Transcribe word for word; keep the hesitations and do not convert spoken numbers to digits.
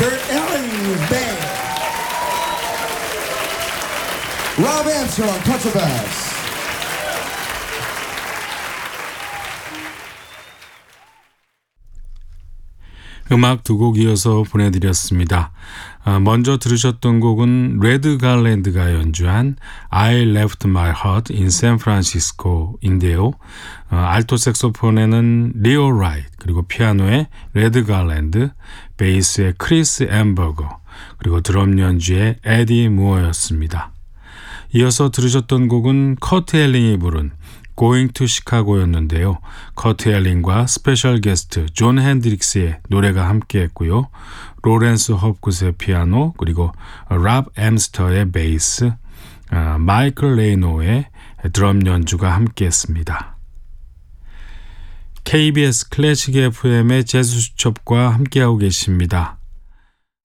Kurt Elling's band. Rob Armstrong, contrabass. 음악 두 곡 이어서 보내드렸습니다. 먼저 들으셨던 곡은 레드 갈랜드가 연주한 I Left My Heart in San Francisco인데요. 알토 색소폰에는 리오 라이트, 그리고 피아노에 레드 갈랜드, 베이스에 크리스 엠버거, 그리고 드럼 연주에 에디 무어였습니다. 이어서 들으셨던 곡은 커트 엘링이 부른 Going to Chicago였는데요. 커트 엘링과 스페셜 게스트 존 핸드릭스의 노래가 함께했고요. 로렌스 헙굿의 피아노, 그리고 랍 엠스터의 베이스, 어, 마이클 레이노의 드럼 연주가 함께했습니다. 케이비에스 클래식 에프엠의 재즈 수첩과 함께하고 계십니다.